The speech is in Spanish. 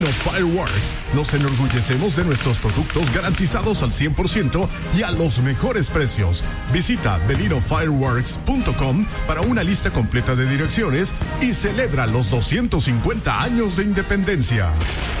Fireworks. Nos enorgullecemos de nuestros productos garantizados al 100% y a los mejores precios. Visita belinofireworks.com para una lista completa de direcciones y celebra los 250 años de independencia.